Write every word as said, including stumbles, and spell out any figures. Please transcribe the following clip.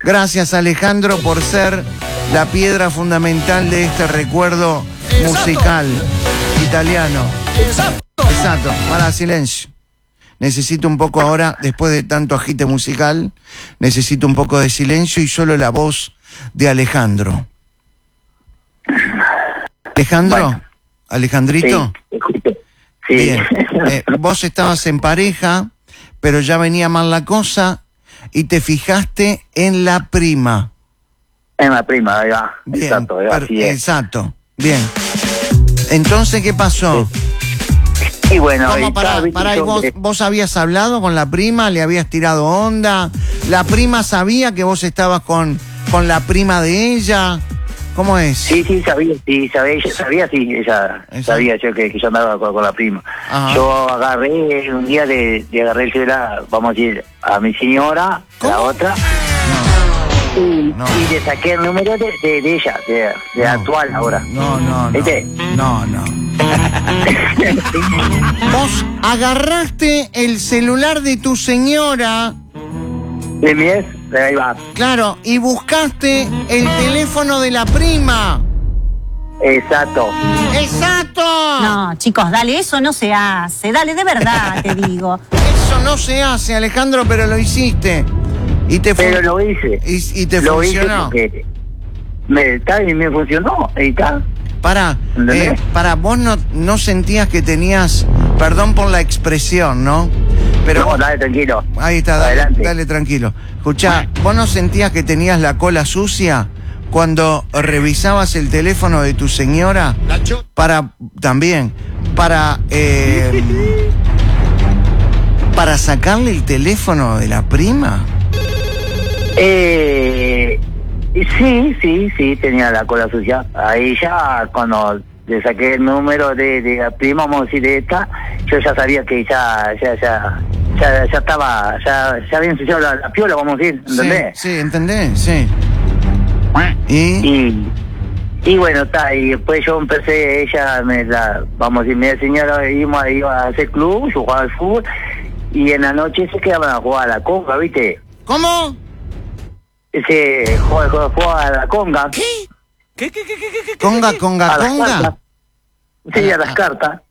Gracias, Alejandro, por ser la piedra fundamental de este recuerdo Exacto. musical italiano. Exacto. Exacto. Para, silencio. Necesito un poco ahora, después de tanto agite musical, necesito un poco de silencio y solo la voz de Alejandro. ¿Alejandro? Bueno. ¿Alejandrito? Sí, escucho. Sí. Bien. Eh, vos estabas en pareja, pero ya venía mal la cosa y te fijaste en la prima. Es la prima, ahí va. Bien, Exacto, ahí va, per- así es. exacto. Bien. Entonces, ¿qué pasó? Y bueno, ¿Cómo y pará, tal, viste, pará, y yo- vos, vos habías hablado con la prima? ¿Le habías tirado onda? ¿La prima sabía que vos estabas con, con la prima de ella? ¿Cómo es? Sí, sí, sabía, sí, sabía, ella sabía, sí, ella Eso. sabía yo que, que yo andaba con, con la prima. Ajá. Yo agarré, un día de, de agarré el celular, vamos a decir, a mi señora, ¿Cómo? la otra, No, y, No. y le saqué el número de, de, de ella, de, de no. actual ahora. No, no, no. ¿Viste? No, no. Vos agarraste el celular de tu señora, ¿De mi ex? Ahí va. claro, y buscaste el teléfono de la prima. Exacto. ¡Exacto! No, chicos, dale, eso no se hace. Dale, de verdad, te digo. Eso no se hace, Alejandro, pero lo hiciste. Y te, fun- Pero lo hice. y, y te lo hice funcionó. porque me, está, y me funcionó. Ahí está. Para, ¿Entendés? eh, para, vos no, no sentías que tenías, perdón por la expresión, ¿no? Pero No, vos- dale, tranquilo. ahí está, dale, Adelante. dale tranquilo. Escuchá, ¿vos no sentías que tenías la cola sucia cuando revisabas el teléfono de tu señora? Nacho. Para, también, para, eh, para sacarle el teléfono de la prima. Eh, sí, sí, sí, tenía la cola sucia. Ahí ya, cuando le saqué el número de, de la prima, vamos a decir de esta, yo ya sabía que ya, ya, ya, ya, ya estaba, ya, ya había ensuciado la, la piola, vamos a decir, ¿entendés? Sí, sí, ¿entendés? Sí. ¿Y? Y, y bueno, está, y después yo empecé, ella, me la, vamos a decir, mi señora iba, iba a hacer club, yo jugaba al fútbol, y en la noche se quedaban a jugar a la conga, ¿viste? ¿Cómo? Ese juega, juega, juega a la conga. ¿Qué? ¿Qué, qué, qué, qué, qué, qué, Conga, qué? conga, a las conga. cartas. Sí, a Ah, las ah. cartas.